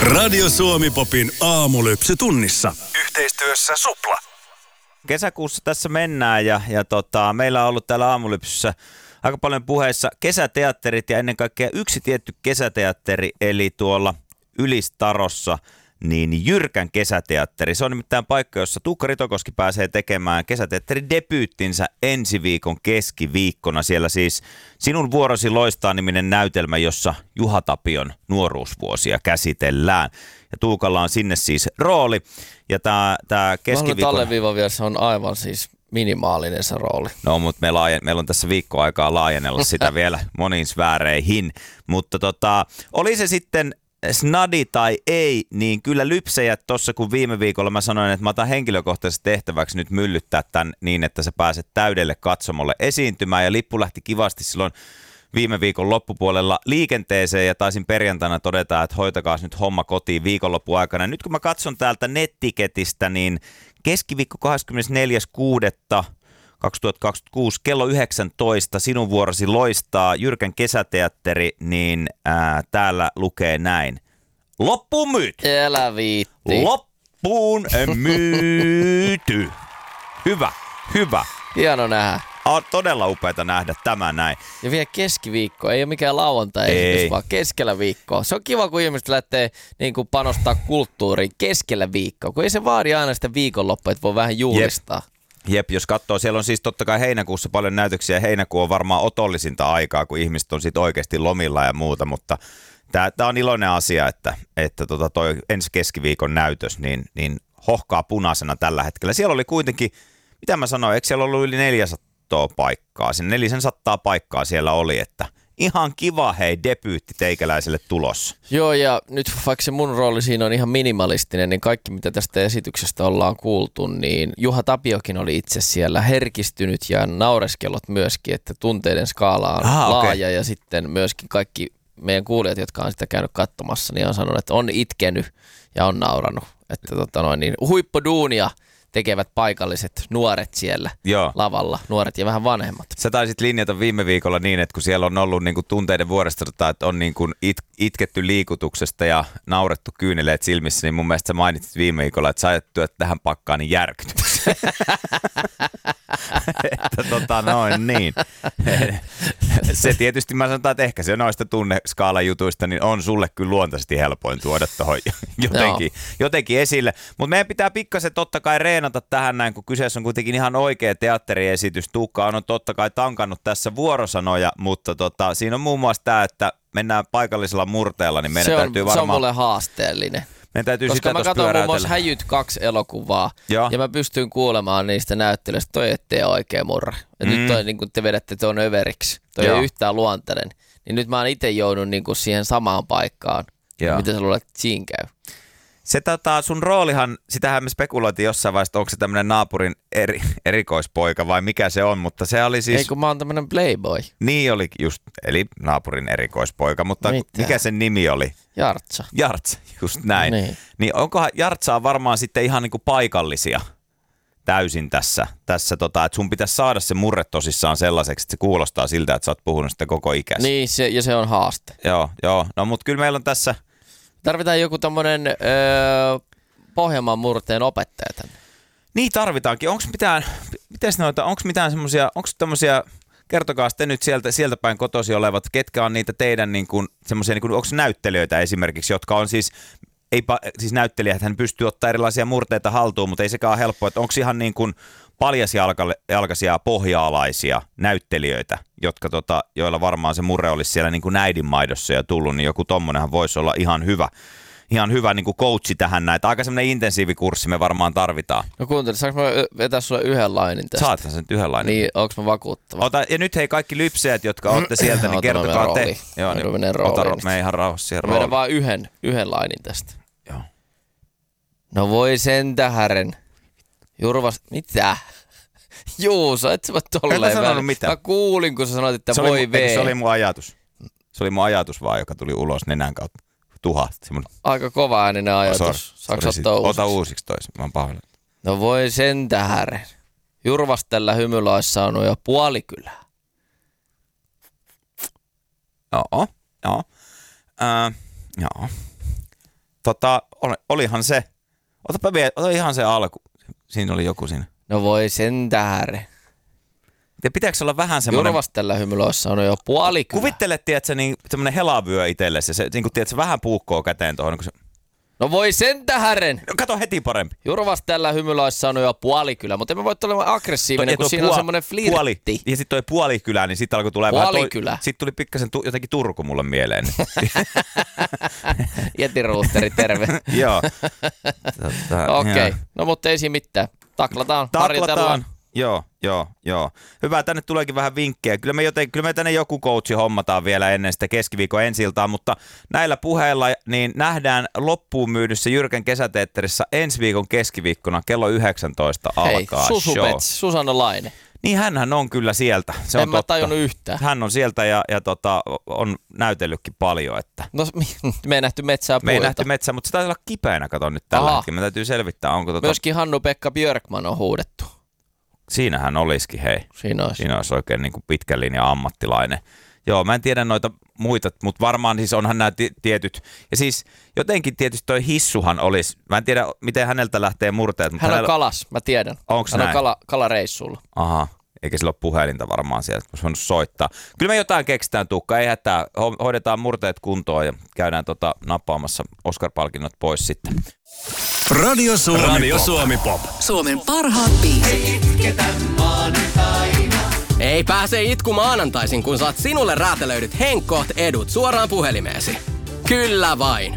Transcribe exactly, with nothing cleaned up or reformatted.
Radio Suomi Popin aamulypsy tunnissa. Yhteistyössä Supla. Kesäkuussa tässä mennään ja, ja tota, meillä on ollut täällä aamulypsyssä aika paljon puheissa kesäteatterit ja ennen kaikkea yksi tietty kesäteatteri, eli tuolla Ylistarossa niin Jyrkän kesäteatteri. Se on nimittäin paikka, jossa Tuukka Ritokoski pääsee tekemään kesäteatterin debyyttinsä ensi viikon keskiviikkona. Siellä siis Sinun vuorosi loistaa -niminen näytelmä, jossa Juha Tapion nuoruusvuosia käsitellään. Ja Tuukalla on sinne siis rooli. Ja tämä tää keskiviikon... alleviivaviassa on aivan siis minimaalinen se rooli. No, mutta me laajen... meillä on tässä viikko aikaa laajennella sitä vielä moniin sfääreihin. Mutta tota, oli se sitten snadi tai ei, niin kyllä lypsäjät tuossa, kun viime viikolla mä sanoin, että mä otan henkilökohtaisesti tehtäväksi nyt myllyttää tämän niin, että sä pääset täydelle katsomolle esiintymään, ja lippu lähti kivasti silloin viime viikon loppupuolella liikenteeseen, ja taisin perjantaina todeta, että hoitakaas nyt homma kotiin viikonlopun aikana. Nyt kun mä katson täältä nettiketistä, niin keskiviikko kahdeskymmenesneljäs kuudetta kaksituhattakaksikymmentäkuusi kello yhdeksäntoista Sinun vuorosi loistaa Jyrkän kesäteatteri, niin ää, täällä lukee näin. Loppuun myyty. Älä viitti. Loppuun myyty. Hyvä, hyvä. Hieno nähdä. On todella upeata nähdä tämä näin. Ja vielä keskiviikko, ei ole mikään lauantai-esitys, vaan keskellä viikkoa. Se on kiva, kun ihmiset lähtee niin kuin panostaa kulttuuriin keskellä viikkoa, kun ei se vaadi aina sitä viikonloppua, että voi vähän juhlistaa. Jep. Jep, jos katsoo, siellä on siis totta kai heinäkuussa paljon näytöksiä. Heinäkuu on varmaan otollisinta aikaa, kun ihmiset on sitten oikeasti lomilla ja muuta, mutta tämä on iloinen asia, että, että tota toi ensi keskiviikon näytös niin, niin hohkaa punaisena tällä hetkellä. Siellä oli kuitenkin, mitä mä sanoin, eikö siellä ollut yli neljäsataa paikkaa? Sen neljäsataa paikkaa siellä oli, että ihan kiva hei debyytti teikäläiselle tulossa. Joo, ja nyt vaikka se mun rooli siinä on ihan minimalistinen, niin kaikki mitä tästä esityksestä ollaan kuultu, niin Juha Tapiokin oli itse siellä herkistynyt ja naureskellut myöskin, että tunteiden skaala on Aha, laaja okay. Ja sitten myöskin kaikki meidän kuulijat, jotka on sitä käynyt katsomassa, niin on sanonut, että on itkenyt ja on nauranut. Että tota noin, niin huippuduunia tekevät paikalliset nuoret siellä Joo. lavalla, nuoret ja vähän vanhemmat. Sä taisit linjata viime viikolla niin, että kun siellä on ollut niin kuin tunteiden vuodesta, että on niin kuin it, itketty liikutuksesta ja naurettu kyyneleet silmissä, niin mun mielestä sä mainitsit viime viikolla, että sä ajattelet tähän pakkaan niin järkytyksen. että tota noin niin. Se tietysti mä sanotaan, että ehkä se noista tunneskaalajutuista niin on sulle kyllä luontaisesti helpoin tuoda tuohon jotenkin, jotenkin esille. Mutta meidän pitää pikkasen totta kai reenata tähän näin, kun kyseessä on kuitenkin ihan oikea teatteriesitys. Tuukka on totta kai tankannut tässä vuorosanoja, mutta tota, siinä on muun muassa tämä, että mennään paikallisella murteella, niin meidän se on, täytyy varmaan... Se on mulle haasteellinen. Meidän täytyy Koska sitä mä katson muun muassa Häjyt kaksi elokuvaa Joo. ja mä pystyn kuulemaan niistä näyttelyistä, toi ettei oikein murra. Ja mm. nyt toi, niin kun te vedätte tuon överiksi, toi Joo. ei yhtään luontainen. Niin nyt mä oon itse joudun niin siihen samaan paikkaan. Mitä sä luulet, että siinä käy? Se tota, sun roolihan, sitähän me spekuloitiin jossain vaiheessa, onko se tämmöinen naapurin eri, erikoispoika vai mikä se on, mutta se oli siis... Ei kun mä oon tämmöinen playboy. Niin oli just, eli naapurin erikoispoika, mutta Mitä? mikä sen nimi oli? Jartsa. Jartsa, just näin. Niin, niin onkohan Jartsaa varmaan sitten ihan niinku paikallisia täysin tässä, tässä tota, että sun pitäisi saada se murre tosissaan sellaiseksi, että se kuulostaa siltä, että sä oot puhunut sitä koko ikäsi. Niin, se, ja se on haaste. Joo, joo. No mutta kyllä meillä on tässä... Tarvitaan joku tommonen öö, Pohjanmaan murteen opettaja tänne. Niin tarvitaankin. Onko mitään, mites noita, onko mitään semmoisia, onko tämmöisiä, kertokaa sitten nyt sieltä, sieltä päin kotosi olevat, ketkä on niitä teidän niin kuin, semmoisia, niin kuin, onko näyttelijöitä esimerkiksi, jotka on siis, ei, siis näyttelijät, hän pystyy ottaa erilaisia murteita haltuun, mutta ei sekään ole helppoa, että onko ihan niin kuin paljasjalkaisia pohjaalaisia näyttelijöitä, jotka tota, joilla varmaan se murre olisi siellä niin kuin äidinmaidossa ja tullut, niin joku tommonenhan voisi olla ihan hyvä, ihan hyvä niin kuin coachi tähän näitä. Aika semmoinen intensiivikurssi me varmaan tarvitaan. No kuuntele, saanko mä vetää sulle yhden lainin tästä? Saathan sen nyt yhden lainin. Niin, onko mä vakuuttava? Ota, ja nyt hei kaikki lypseet, jotka olette sieltä, niin kertokaa te. Joo, niin ota ro- me ihan rauhassa siihen rooliin. Vedän vaan yhden, yhden lainin tästä. Joo. No voi sentä hären. Jurvas, mitä? Juu, sä et sä voi tolleen välillä. Sanonut mitään. Mä kuulin, kun sä sanoit, että se voi oli, vee. Se oli mun ajatus. Se oli mun ajatus vaan, joka tuli ulos nenän kautta. Tuhat. Semmoinen. Aika kova ääninen ajatus. Saanko ottaa uusiksi? Ota uusiksi toisen. Mä oon pahoillani. No voi sentä hären. Jurvas tällä hymyllä olisi saanut jo puoli kylää. Joo, joo. Äh, joo. Tota, olihan se. Otapa vielä, ota ihan se alku. Siinä oli joku siinä. No voi sen tähden. Ja pitääkö olla vähän semmoinen... Jurvas tällä hymyloissa on jo puolikylä. Kuvittele, tiedätkö, niin, semmoinen helavyö itsellesi. Se, niin kuin, tiedätkö, vähän puukkoo käteen tuohon. Se... No voi sen tähden. No, kato heti parempi. Jurvas tällä hymyloissa on jo puolikylä, mutta emme voi olla aggressiivinen, kun siinä puol- on semmoinen flirtti. Puoli, ja sitten toi puolikylä, niin sitten alkoi tulee puolikylä. Toi, sitten tuli pikkasen tu, jotenkin Turku mulle mieleen. Jetiruuteri, terve. Joo. Okei, okay. No mutta ei siinä mitään. Taklataan, Taklataan. Joo, joo, joo. Hyvä, tänne tuleekin vähän vinkkejä. Kyllä me, joten, kyllä me tänne joku coachi hommataan vielä ennen sitä keskiviikon ensi-iltaa, mutta näillä puheilla niin nähdään loppuun myydyssä Jyrkän kesäteetterissä ensi viikon keskiviikkona kello yhdeksäntoista Hei, alkaa Susu show. Pets, Susanna Laine. Niin hänhän on kyllä sieltä. Se en on mä totta. tajunnut yhtään. Hän on sieltä ja, ja tota, on näytellytkin paljon. Että. No me ei nähty metsää puilta. Me ei nähty metsää, mutta se taisi olla kipeänä, kato nyt tällä hetkellä. Me täytyy selvittää, onko tota... Myöskin Hannu-Pekka Björkman on huudettu. Siinähän olisikin, hei. Siinä olisi. Siinä olisi oikein niin kuin pitkän linjan ammattilainen. Joo, mä en tiedä noita muita, mutta varmaan siis onhan nämä t- tietyt. Ja siis jotenkin tietysti toi Hissuhan olisi. Mä en tiedä, miten häneltä lähtee murteet. Mutta hän on hänellä... kalas, mä tiedän. Onks hän näin? on kala, kalareissulla. Aha, eikä sillä ole puhelinta varmaan sieltä, olisi voinut soittaa. Kyllä me jotain keksitään, Tuukka, ei hätää. Hoidetaan murteet kuntoon ja käydään tota nappaamassa Oscar-palkinnot pois sitten. Radio Suomi, Radio Suomi Pop. Suomen parhaat biisit. Ei pääse itku maanantaisin, kun saat sinulle räätälöidyt Henkkoht edut suoraan puhelimeesi. Kyllä vain.